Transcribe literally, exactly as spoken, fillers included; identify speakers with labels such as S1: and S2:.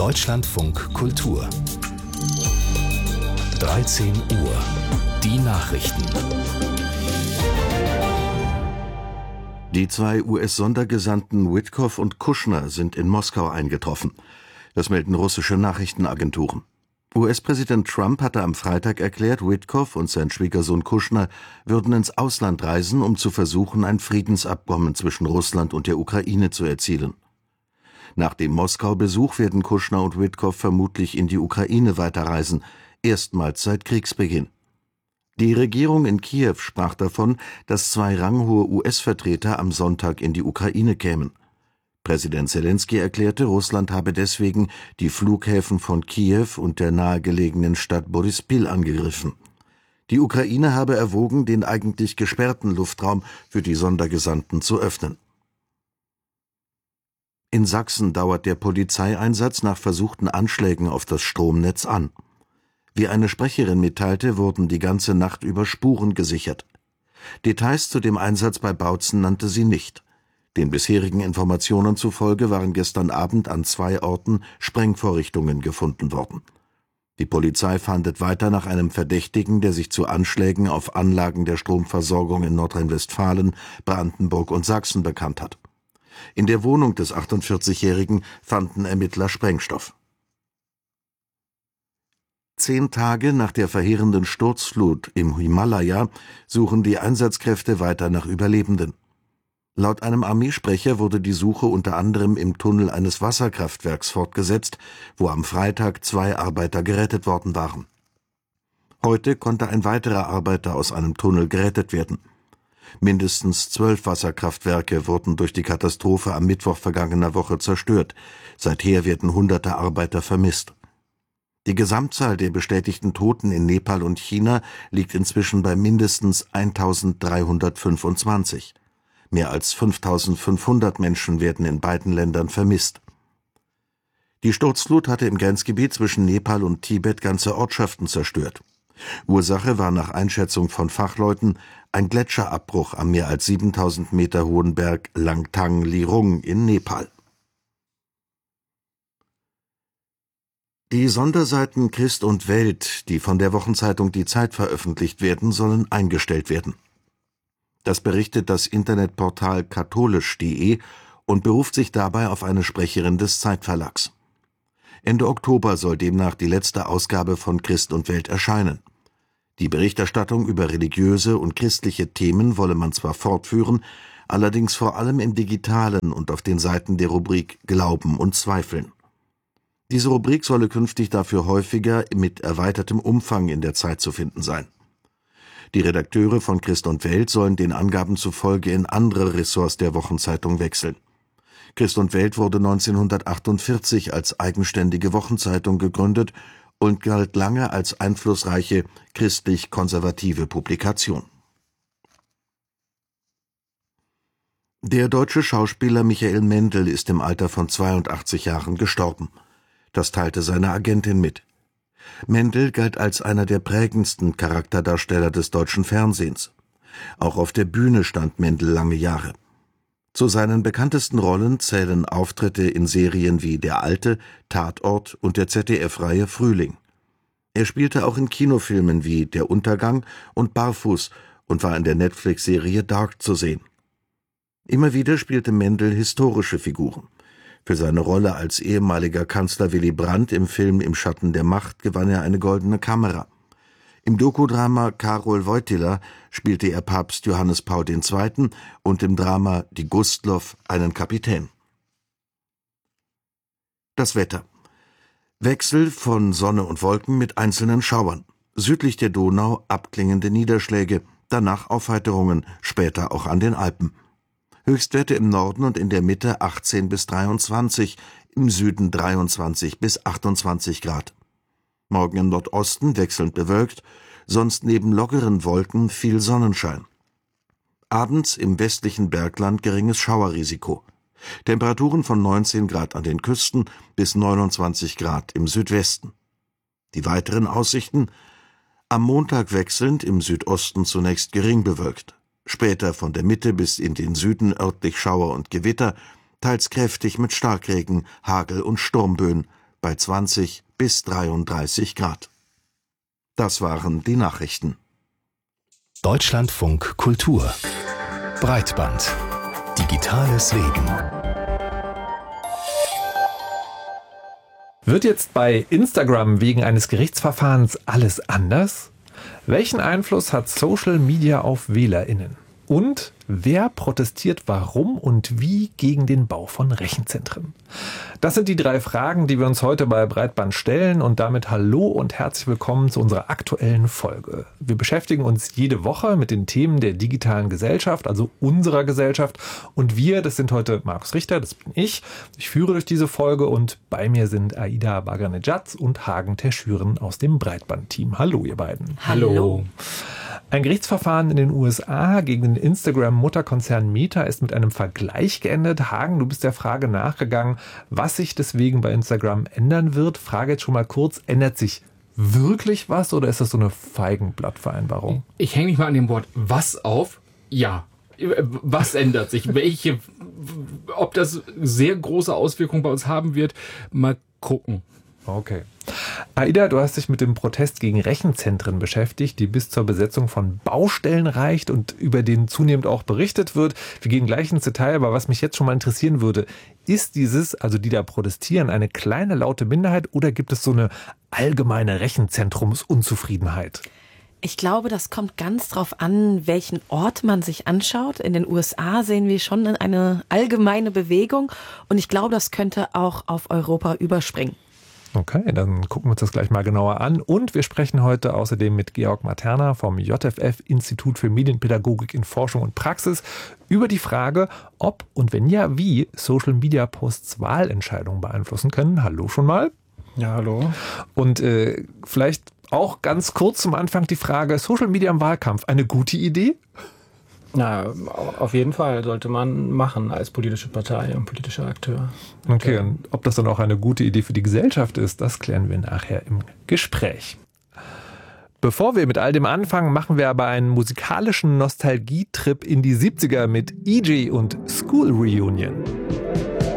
S1: Deutschlandfunk Kultur dreizehn Uhr. Die Nachrichten.
S2: Die zwei U S-Sondergesandten Witkoff und Kushner sind in Moskau eingetroffen. Das melden russische Nachrichtenagenturen. U S-Präsident Trump hatte am Freitag erklärt, Witkoff und sein Schwiegersohn Kushner würden ins Ausland reisen, um zu versuchen, ein Friedensabkommen zwischen Russland und der Ukraine zu erzielen. Nach dem Moskau-Besuch werden Kushner und Witkoff vermutlich in die Ukraine weiterreisen, erstmals seit Kriegsbeginn. Die Regierung in Kiew sprach davon, dass zwei ranghohe U S-Vertreter am Sonntag in die Ukraine kämen. Präsident Selenskyj erklärte, Russland habe deswegen die Flughäfen von Kiew und der nahegelegenen Stadt Boryspil angegriffen. Die Ukraine habe erwogen, den eigentlich gesperrten Luftraum für die Sondergesandten zu öffnen. In Sachsen dauert der Polizeieinsatz nach versuchten Anschlägen auf das Stromnetz an. Wie eine Sprecherin mitteilte, wurden die ganze Nacht über Spuren gesichert. Details zu dem Einsatz bei Bautzen nannte sie nicht. Den bisherigen Informationen zufolge waren gestern Abend an zwei Orten Sprengvorrichtungen gefunden worden. Die Polizei fahndet weiter nach einem Verdächtigen, der sich zu Anschlägen auf Anlagen der Stromversorgung in Nordrhein-Westfalen, Brandenburg und Sachsen bekannt hat. In der Wohnung des achtundvierzigjährigen fanden Ermittler Sprengstoff. Zehn Tage nach der verheerenden Sturzflut im Himalaya suchen die Einsatzkräfte weiter nach Überlebenden. Laut einem Armeesprecher wurde die Suche unter anderem im Tunnel eines Wasserkraftwerks fortgesetzt, wo am Freitag zwei Arbeiter gerettet worden waren. Heute konnte ein weiterer Arbeiter aus einem Tunnel gerettet werden. Mindestens zwölf Wasserkraftwerke wurden durch die Katastrophe am Mittwoch vergangener Woche zerstört. Seither werden hunderte Arbeiter vermisst. Die Gesamtzahl der bestätigten Toten in Nepal und China liegt inzwischen bei mindestens eintausenddreihundertfünfundzwanzig. Mehr als fünftausendfünfhundert Menschen werden in beiden Ländern vermisst. Die Sturzflut hatte im Grenzgebiet zwischen Nepal und Tibet ganze Ortschaften zerstört. Ursache war nach Einschätzung von Fachleuten ein Gletscherabbruch am mehr als siebentausend Meter hohen Berg Langtang Lirung in Nepal. Die Sonderseiten Christ und Welt, die von der Wochenzeitung Die Zeit veröffentlicht werden, sollen eingestellt werden. Das berichtet das Internetportal katholisch punkt de und beruft sich dabei auf eine Sprecherin des Zeitverlags. Ende Oktober soll demnach die letzte Ausgabe von Christ und Welt erscheinen. Die Berichterstattung über religiöse und christliche Themen wolle man zwar fortführen, allerdings vor allem im Digitalen und auf den Seiten der Rubrik Glauben und Zweifeln. Diese Rubrik solle künftig dafür häufiger mit erweitertem Umfang in der Zeit zu finden sein. Die Redakteure von Christ und Welt sollen den Angaben zufolge in andere Ressorts der Wochenzeitung wechseln. Christ und Welt wurde neunzehnhundertachtundvierzig als eigenständige Wochenzeitung gegründet und galt lange als einflussreiche christlich-konservative Publikation. Der deutsche Schauspieler Michael Mendl ist im Alter von zweiundachtzig Jahren gestorben. Das teilte seine Agentin mit. Mendl galt als einer der prägendsten Charakterdarsteller des deutschen Fernsehens. Auch auf der Bühne stand Mendl lange Jahre. Zu seinen bekanntesten Rollen zählen Auftritte in Serien wie Der Alte, Tatort und der Z D F-Reihe Frühling. Er spielte auch in Kinofilmen wie Der Untergang und Barfuß und war in der Netflix-Serie Dark zu sehen. Immer wieder spielte Mendl historische Figuren. Für seine Rolle als ehemaliger Kanzler Willy Brandt im Film Im Schatten der Macht gewann er eine Goldene Kamera. Im Dokudrama Karol Wojtyła spielte er Papst Johannes Paul der Zweite. und im Drama Die Gustloff einen Kapitän. Das Wetter. Wechsel von Sonne und Wolken mit einzelnen Schauern. Südlich der Donau abklingende Niederschläge, danach Aufheiterungen, später auch an den Alpen. Höchstwerte im Norden und in der Mitte achtzehn bis dreiundzwanzig, im Süden dreiundzwanzig bis achtundzwanzig Grad. Morgen im Nordosten wechselnd bewölkt, sonst neben lockeren Wolken viel Sonnenschein. Abends im westlichen Bergland geringes Schauerrisiko. Temperaturen von neunzehn Grad an den Küsten bis neunundzwanzig Grad im Südwesten. Die weiteren Aussichten: am Montag wechselnd, im Südosten zunächst gering bewölkt. Später von der Mitte bis in den Süden örtlich Schauer und Gewitter, teils kräftig mit Starkregen, Hagel und Sturmböen, bei zwanzig bis dreiunddreißig Grad. Das waren die Nachrichten.
S1: Deutschlandfunk Kultur. Breitband. Digitales Leben.
S3: Wird jetzt bei Instagram wegen eines Gerichtsverfahrens alles anders? Welchen Einfluss hat Social Media auf WählerInnen? Und wer protestiert warum und wie gegen den Bau von Rechenzentren? Das sind die drei Fragen, die wir uns heute bei Breitband stellen, und damit hallo und herzlich willkommen zu unserer aktuellen Folge. Wir beschäftigen uns jede Woche mit den Themen der digitalen Gesellschaft, also unserer Gesellschaft, und wir, das sind heute Markus Richter, das bin ich. Ich führe durch diese Folge und bei mir sind Aida Bagranejad und Hagen Terschüren aus dem Breitband-Team. Hallo ihr beiden.
S4: Hallo.
S3: Ein Gerichtsverfahren in den U S A gegen den Instagram-Mutterkonzern Meta ist mit einem Vergleich geendet. Hagen, du bist der Frage nachgegangen, was sich deswegen bei Instagram ändern wird. Frage jetzt schon mal kurz, ändert sich wirklich was oder ist das so eine Feigenblattvereinbarung?
S4: Ich hänge mich mal an dem Wort was auf. Ja, was ändert sich? Welche, ob das sehr große Auswirkungen bei uns haben wird, mal gucken.
S3: Okay. Aida, du hast dich mit dem Protest gegen Rechenzentren beschäftigt, die bis zur Besetzung von Baustellen reicht und über den zunehmend auch berichtet wird. Wir gehen gleich ins Detail, aber was mich jetzt schon mal interessieren würde, ist dieses, also die da protestieren, eine kleine laute Minderheit oder gibt es so eine allgemeine Rechenzentrumsunzufriedenheit?
S5: Ich glaube, das kommt ganz drauf an, welchen Ort man sich anschaut. In den U S A sehen wir schon eine allgemeine Bewegung und ich glaube, das könnte auch auf Europa überspringen.
S3: Okay, dann gucken wir uns das gleich mal genauer an. Und wir sprechen heute außerdem mit Georg Materna vom J F F Institut für Medienpädagogik in Forschung und Praxis über die Frage, ob und wenn ja, wie Social-Media-Posts Wahlentscheidungen beeinflussen können. Hallo schon mal.
S6: Ja, hallo.
S3: Und äh, vielleicht auch ganz kurz zum Anfang die Frage, Social Media im Wahlkampf, eine gute Idee?
S6: Na, auf jeden Fall sollte man machen als politische Partei und politischer Akteur.
S3: Okay, und ob das dann auch eine gute Idee für die Gesellschaft ist, das klären wir nachher im Gespräch. Bevor wir mit all dem anfangen, machen wir aber einen musikalischen Nostalgietrip in die siebziger mit E J und School Reunion.